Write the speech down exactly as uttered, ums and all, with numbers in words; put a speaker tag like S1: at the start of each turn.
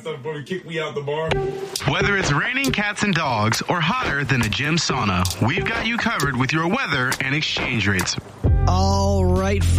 S1: stuff before you kick me out the bar.
S2: Whether it's raining cats and dogs or hotter than a gym sauna, we've got you covered with your weather and exchange rates.
S3: All right,